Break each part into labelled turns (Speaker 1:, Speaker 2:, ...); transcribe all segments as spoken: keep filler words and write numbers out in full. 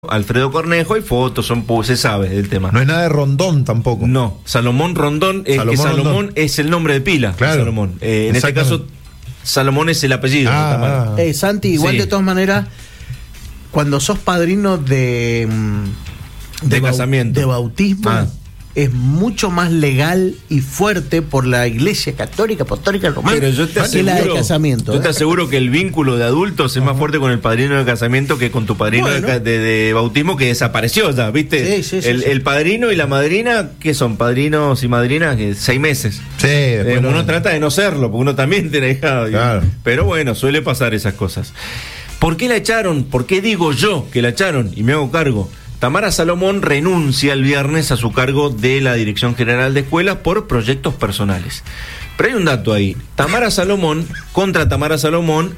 Speaker 1: Alfredo Cornejo, hay fotos, son, se sabe del tema.
Speaker 2: No es nada de Rondón tampoco.
Speaker 1: No, Salomón Rondón, es
Speaker 2: Salomón
Speaker 1: que Salomón
Speaker 2: Rondón.
Speaker 1: es el nombre de pila.
Speaker 2: Claro.
Speaker 1: Salomón. Eh, en este caso, Salomón es el apellido.
Speaker 2: Ah,
Speaker 3: eh, Santi, igual
Speaker 1: Sí.
Speaker 3: de todas maneras, cuando sos padrino de
Speaker 1: De
Speaker 3: de, bau-
Speaker 1: casamiento.
Speaker 3: de bautismo,
Speaker 1: Ah.
Speaker 3: es mucho más legal y fuerte por la Iglesia Católica Apostólica Romana
Speaker 1: Pero yo te
Speaker 3: que la de
Speaker 1: aseguro,
Speaker 3: casamiento.
Speaker 1: yo te
Speaker 3: ¿eh?
Speaker 1: aseguro que el vínculo de adultos es más fuerte con el padrino de casamiento que con tu padrino
Speaker 3: Bueno.
Speaker 1: de, ca- de- de bautismo, que desapareció ya, ¿viste?
Speaker 3: Sí, sí, sí,
Speaker 1: el,
Speaker 3: sí.
Speaker 1: el padrino y la madrina, ¿qué son? Padrinos y madrinas, que seis meses.
Speaker 2: Sí,
Speaker 1: Eh,
Speaker 2: después
Speaker 1: uno
Speaker 2: no-
Speaker 1: trata de no serlo, porque uno también tiene hijado. y-
Speaker 2: Claro.
Speaker 1: Pero bueno, suele pasar esas cosas. ¿Por qué la echaron? ¿Por qué digo yo que la echaron? Y me hago cargo. Tamara Salomón renuncia el viernes a su cargo de la Dirección General de Escuelas por proyectos personales. Pero hay un dato ahí. Tamara Salomón, contra Tamara Salomón,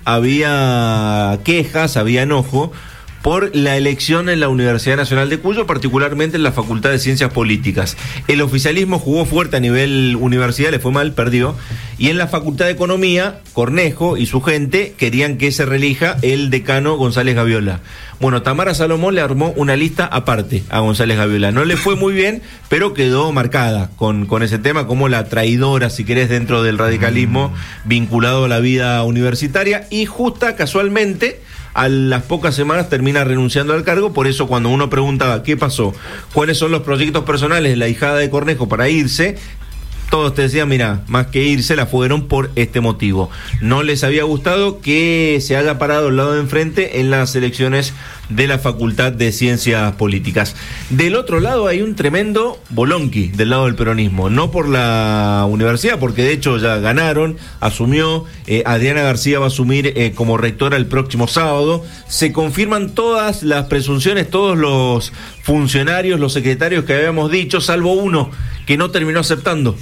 Speaker 1: había quejas, había enojo por la elección en la Universidad Nacional de Cuyo, particularmente en la Facultad de Ciencias Políticas. El oficialismo jugó fuerte a nivel universidad, le fue mal, perdió. Y en la Facultad de Economía, Cornejo y su gente querían que se reelija el decano González Gaviola. Bueno, Tamara Salomón le armó una lista aparte a González Gaviola. No le fue muy bien, pero quedó marcada con, con ese tema como la traidora, si querés, dentro del radicalismo vinculado a la vida universitaria. Y justa, casualmente, a las pocas semanas termina renunciando al cargo. Por eso cuando uno preguntaba qué pasó, cuáles son los proyectos personales de la hijada de Cornejo para irse, todos te decían, mira, más que irse, la fueron por este motivo. No les había gustado que se haya parado al lado de enfrente en las elecciones de la Facultad de Ciencias Políticas. Del otro lado hay un tremendo bolonqui del lado del peronismo, no por la universidad, porque de hecho ya ganaron, asumió, eh, Adriana García va a asumir eh, como rectora el próximo sábado, se confirman todas las presunciones, todos los funcionarios, los secretarios que habíamos dicho, salvo uno que no terminó aceptando.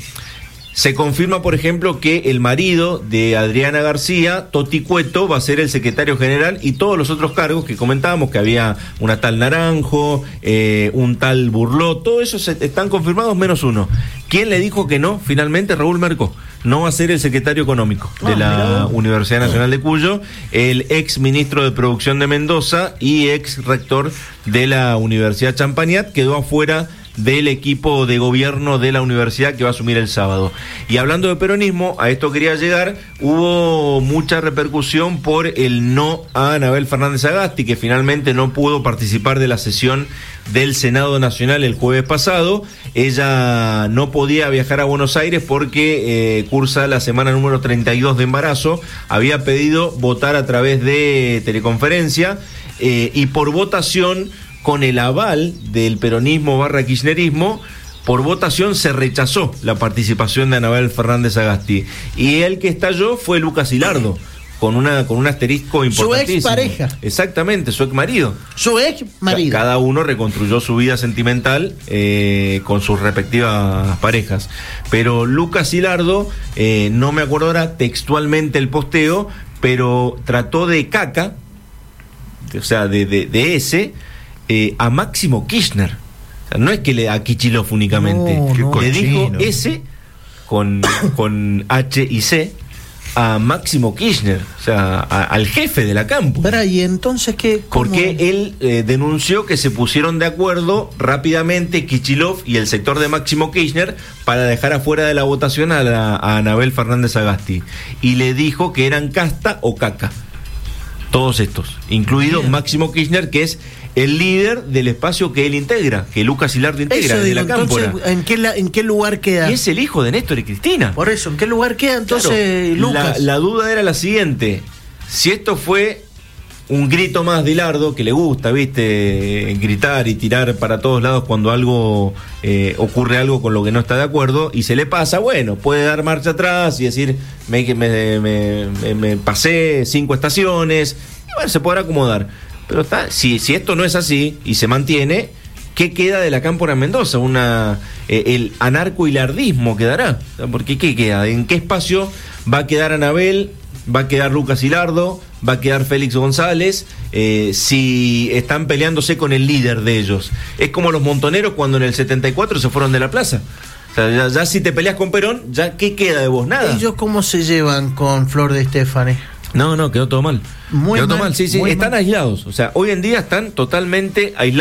Speaker 1: Se confirma, por ejemplo, que el marido de Adriana García, Toti Cueto, va a ser el secretario general, y todos los otros cargos que comentábamos, que había una tal Naranjo, eh, un tal Burló, todo eso se, están confirmados menos uno. ¿Quién le dijo que no? Finalmente, Raúl Merco. No va a ser el secretario económico de
Speaker 3: Ah,
Speaker 1: la
Speaker 3: mirá vos.
Speaker 1: Universidad Nacional de Cuyo, el ex ministro de Producción de Mendoza y ex rector de la Universidad Champagnat quedó afuera del equipo de gobierno de la universidad que va a asumir el sábado. Y hablando de peronismo, a esto quería llegar, hubo mucha repercusión por el no a Anabel Fernández Agasti, que finalmente no pudo participar de la sesión del Senado Nacional el jueves pasado. Ella no podía viajar a Buenos Aires porque eh, cursa la semana número treinta y dos de embarazo, había pedido votar a través de teleconferencia eh, y por votación, con el aval del peronismo barra kirchnerismo, por votación se rechazó la participación de Anabel Fernández Agasti. Y el que estalló fue Lucas Hilardo, con una con un asterisco importantísimo.
Speaker 3: Su ex pareja.
Speaker 1: Exactamente, su ex marido.
Speaker 3: Su ex marido.
Speaker 1: Cada uno reconstruyó su vida sentimental eh, con sus respectivas parejas. Pero Lucas Hilardo, eh, no me acuerdo ahora textualmente el posteo, pero trató de caca, o sea, de, de, de ese... Eh, a Máximo Kirchner. O sea, no es que le a Kicillof únicamente.
Speaker 3: No, no.
Speaker 1: Le dijo
Speaker 2: Cochino.
Speaker 1: ese con, con H y C a Máximo Kirchner, o sea, a- al jefe de la campus.
Speaker 3: Verá, y entonces qué. ¿Cómo?
Speaker 1: Porque él eh, denunció que se pusieron de acuerdo rápidamente Kicillof y el sector de Máximo Kirchner para dejar afuera de la votación a, la, a Anabel Fernández Agasti. Y le dijo que eran casta o caca. Todos estos, incluido
Speaker 3: Bien.
Speaker 1: Máximo Kirchner, que es el líder del espacio que él integra, que Lucas Hilardo integra,
Speaker 3: Eso
Speaker 1: de
Speaker 3: digo,
Speaker 1: la Cámpora.
Speaker 3: entonces, ¿en qué, la- ¿en qué lugar queda?
Speaker 1: Y es el hijo de Néstor y Cristina.
Speaker 3: Por eso, ¿en qué lugar queda entonces
Speaker 1: Claro,
Speaker 3: Lucas?
Speaker 1: La, la duda era la siguiente: si esto fue un grito más de Hilardo, que le gusta, viste, gritar y tirar para todos lados cuando algo eh, ocurre algo con lo que no está de acuerdo y se le pasa, bueno, puede dar marcha atrás y decir, me, me, me, me, me pasé cinco estaciones, y bueno, se podrá acomodar. Pero está, si, si esto no es así y se mantiene, ¿qué queda de la Cámpora en Mendoza? Una, eh, el anarco-hilardismo quedará. Porque ¿qué queda? ¿En qué espacio va a quedar Anabel? ¿Va a quedar Lucas Hilardo? ¿Va a quedar Félix González? Eh, si están peleándose con el líder de ellos. Es como los montoneros cuando en el setenta y cuatro se fueron de la plaza. O sea, ya, ya si te peleas con Perón, ya ¿qué queda de vos? Nada.
Speaker 3: ¿Ellos cómo se llevan con Flor de Estéfane?
Speaker 1: No, no, quedó todo mal.
Speaker 3: Muy
Speaker 1: quedó todo
Speaker 3: mal,
Speaker 1: mal, sí, sí.
Speaker 3: muy
Speaker 1: Están
Speaker 3: mal.
Speaker 1: aislados. O sea, hoy en día están totalmente aislados.